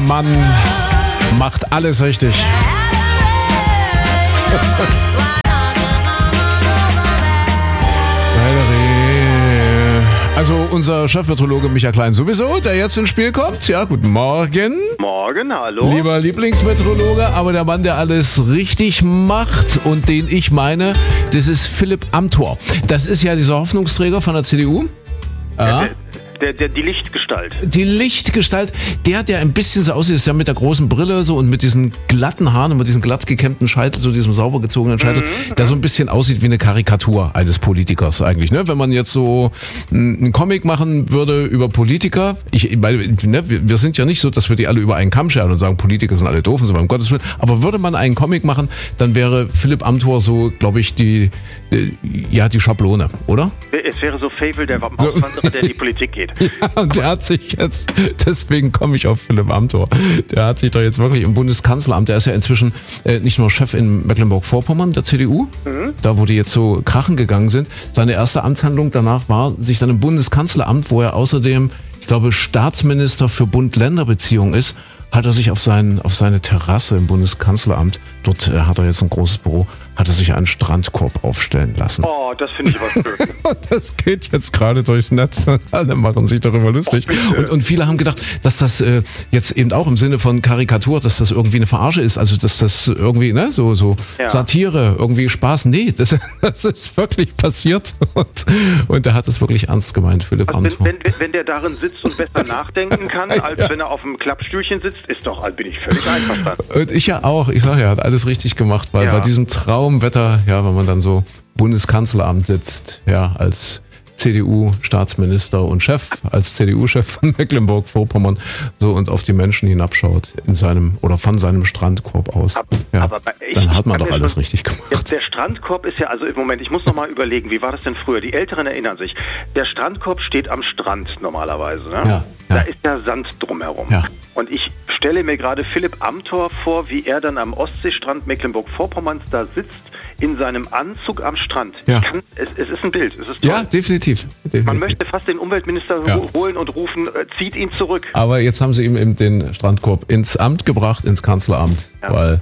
Mann macht alles richtig. Also unser Chefmeteorologe Michael Klein sowieso, der jetzt ins Spiel kommt. Ja, guten Morgen. Morgen, hallo. Lieber Lieblingsmeteorologe, aber der Mann, der alles richtig macht und den ich meine, das ist Philipp Amthor. Das ist ja dieser Hoffnungsträger von der CDU. Ja. Die Lichtgestalt. Die Lichtgestalt, der ein bisschen so aussieht, ist ja mit der großen Brille so und mit diesen glatten Haaren und mit diesem glatt gekämmten Scheitel, so diesem sauber gezogenen Scheitel, der so ein bisschen aussieht wie eine Karikatur eines Politikers eigentlich, ne? Wenn man jetzt so einen Comic machen würde über Politiker, wir sind ja nicht so, dass wir die alle über einen Kamm scheren und sagen, Politiker sind alle doof und so, um Gottes Willen, aber würde man einen Comic machen, dann wäre Philipp Amthor so, glaube ich, die Schablone, oder? Es wäre so Fable, der Auswanderer, der in die Politik geht. Ja, und der hat sich jetzt, deswegen komme ich auf Philipp Amthor, der hat sich doch jetzt wirklich im Bundeskanzleramt, der ist ja inzwischen nicht nur Chef in Mecklenburg-Vorpommern der CDU, da wo die jetzt so krachen gegangen sind, seine erste Amtshandlung danach war, sich dann im Bundeskanzleramt, wo er außerdem, ich glaube, Staatsminister für Bund-Länder-Beziehungen ist, hat er sich auf seine Terrasse im Bundeskanzleramt, dort hat er jetzt ein großes Büro, hat er sich einen Strandkorb aufstellen lassen. Oh, das finde ich aber schön. Das geht jetzt gerade durchs Netz und alle machen sich darüber lustig. Und viele haben gedacht, dass das jetzt eben auch im Sinne von Karikatur, dass das irgendwie eine Verarsche ist, also dass das irgendwie so ja. Satire, irgendwie Spaß. Nee, das ist wirklich passiert und er hat es wirklich ernst gemeint, Philipp Amthor. Wenn der darin sitzt und besser nachdenken kann, als wenn er auf dem Klappstühlchen sitzt, bin ich völlig einverstanden. Und ich ja auch. Ich sage ja, er hat alles richtig gemacht, weil bei diesem Traumwetter, ja, wenn man dann so Bundeskanzleramt sitzt, ja, als CDU-Staatsminister und Chef, als CDU-Chef von Mecklenburg-Vorpommern, so und auf die Menschen hinabschaut von seinem Strandkorb aus. Aber dann hat man doch alles richtig gemacht. Der Strandkorb ist ja, also im Moment, ich muss noch mal überlegen, wie war das denn früher? Die Älteren erinnern sich. Der Strandkorb steht am Strand normalerweise. Ne? Ja. Da ist der Sand drumherum. Ja. Und ich stelle mir gerade Philipp Amthor vor, wie er dann am Ostseestrand Mecklenburg-Vorpommerns da sitzt, in seinem Anzug am Strand. Ja. Es ist ein Bild. Es ist toll. Ja, definitiv. Man möchte fast den Umweltminister holen und rufen, zieht ihn zurück. Aber jetzt haben sie ihm eben den Strandkorb ins Amt gebracht, ins Kanzleramt, weil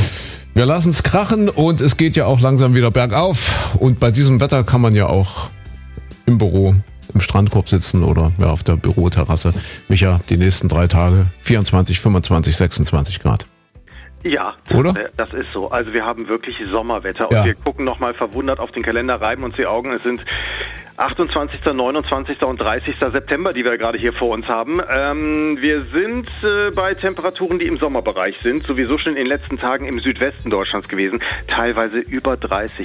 wir lassen es krachen und es geht ja auch langsam wieder bergauf. Und bei diesem Wetter kann man ja auch im Büro im Strandkorb sitzen oder auf der Büroterrasse. Micha, die nächsten 3 Tage 24, 25, 26 Grad. Ja, das ist so. Also wir haben wirklich Sommerwetter und wir gucken nochmal verwundert auf den Kalender, reiben uns die Augen. Es sind 28., 29. und 30. September, die wir gerade hier vor uns haben. Wir sind bei Temperaturen, die im Sommerbereich sind, sowieso schon in den letzten Tagen im Südwesten Deutschlands gewesen. Teilweise über 30,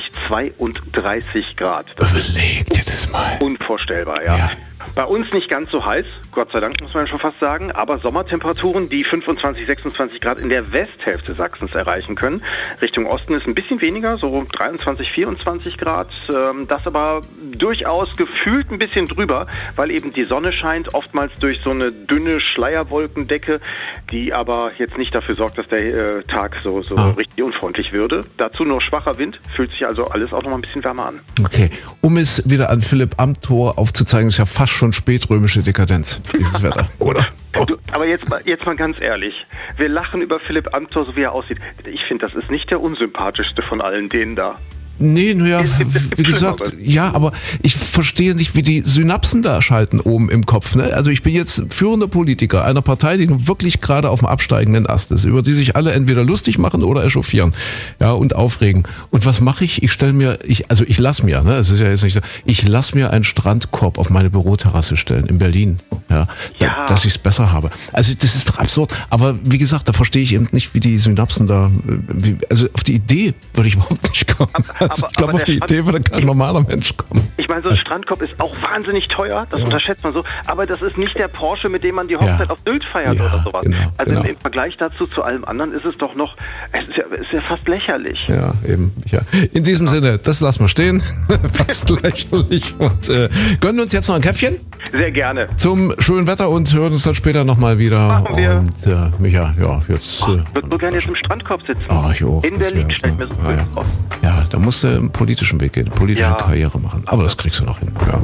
32 Grad. Überlegt jetzt mal. Unvorstellbar, ja. Bei uns nicht ganz so heiß, Gott sei Dank muss man schon fast sagen, aber Sommertemperaturen, die 25, 26 Grad in der Westhälfte Sachsens erreichen können. Richtung Osten ist ein bisschen weniger, so 23, 24 Grad. Das aber durchaus gefühlt ein bisschen drüber, weil eben die Sonne scheint, oftmals durch so eine dünne Schleierwolkendecke, die aber jetzt nicht dafür sorgt, dass der Tag so richtig unfreundlich würde. Dazu nur schwacher Wind, fühlt sich also alles auch noch mal ein bisschen wärmer an. Okay, um es wieder an Philipp Amthor aufzuzeigen, ist ja fast schon spätrömische Dekadenz, dieses Wetter, oder? Aber jetzt mal ganz ehrlich, wir lachen über Philipp Amthor, so wie er aussieht. Ich finde, das ist nicht der unsympathischste von allen denen da. Nee, naja, wie gesagt, ja, aber ich verstehe nicht, wie die Synapsen da schalten oben im Kopf. Ne? Also ich bin jetzt führender Politiker einer Partei, die nun wirklich gerade auf dem absteigenden Ast ist, über die sich alle entweder lustig machen oder echauffieren, ja, und aufregen. Und was mache ich? Ich lass mir, ne, es ist ja jetzt nicht so, ich lass mir einen Strandkorb auf meine Büroterrasse stellen in Berlin, dass ich es besser habe. Also das ist doch absurd. Aber wie gesagt, da verstehe ich eben nicht, wie die Synapsen da, also auf die Idee würde ich überhaupt nicht kommen. Also ich glaube, auf die Idee würde kein normaler Mensch kommen. Ich meine, so ein Strandkorb ist auch wahnsinnig teuer, das unterschätzt man so, aber das ist nicht der Porsche, mit dem man die Hochzeit auf Sylt feiert oder sowas. Genau. Im Vergleich dazu zu allem anderen ist es doch noch, es ist ja fast lächerlich. Ja, eben. Ja. In diesem Sinne, das lassen wir stehen. Fast lächerlich. Und gönnen uns jetzt noch ein Käffchen? Sehr gerne. Zum schönen Wetter und hören uns dann später nochmal wieder. Machen wir. Und Micha, jetzt... ich würde so gerne jetzt im Strandkorb sitzen. Ich auch. In Berlin stellt mir so Ja, da musst du einen politischen Weg gehen, politische Karriere machen. Aber das kriegst du noch hin. Ja.